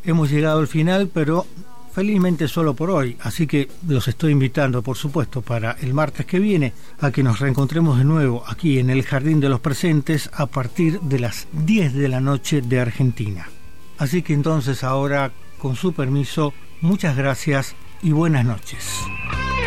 hemos llegado al final, pero felizmente solo por hoy, así que los estoy invitando, por supuesto, para el martes que viene, a que nos reencontremos de nuevo aquí en el Jardín de los Presentes a partir de las 10 de la noche de Argentina. Así que entonces ahora, con su permiso, muchas gracias y buenas noches.